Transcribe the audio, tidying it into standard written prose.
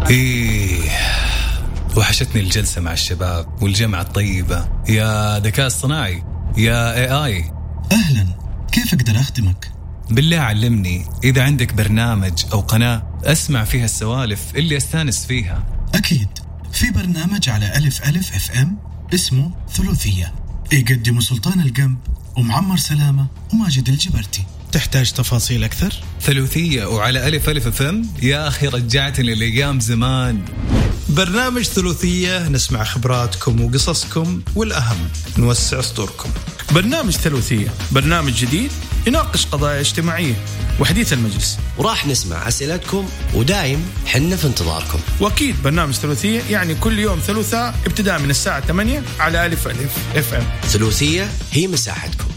إيه وحشتني الجلسة مع الشباب والجمعة الطيبة. يا ذكاء اصطناعي، يا AI. أهلا، كيف أقدر أخدمك؟ بالله علمني إذا عندك برنامج أو قناة أسمع فيها السوالف اللي أستانس فيها. أكيد، في برنامج على ألف FM اسمه ثلاثية، يقدم سلطان القنب ومعمر سلامة وماجد الجبرتي. تحتاج تفاصيل أكثر؟ ثلاثية وعلى ألف FM. يا أخي رجعتني لأيام زمان. برنامج ثلاثية نسمع خبراتكم وقصصكم، والأهم نوسع صدوركم. برنامج ثلاثية برنامج جديد يناقش قضايا اجتماعية وحديث المجلس، وراح نسمع أسئلتكم ودايم حنا في انتظاركم. وأكيد برنامج ثلاثية يعني كل يوم ثلاثاء ابتداء من الساعة 8 على ألف FM. ثلاثية هي مساحتكم.